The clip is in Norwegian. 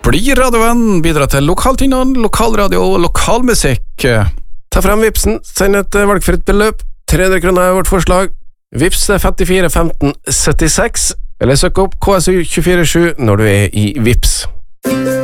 Bli radiovenn, bidra til lokaltingene, lokalradio og lokalmusikk. Ta frem Vipsen, send et valgfritt beløp. 300 kroner er vårt forslag. Vips 54 15 76, eller søk opp KSU 247 når du er i Vips.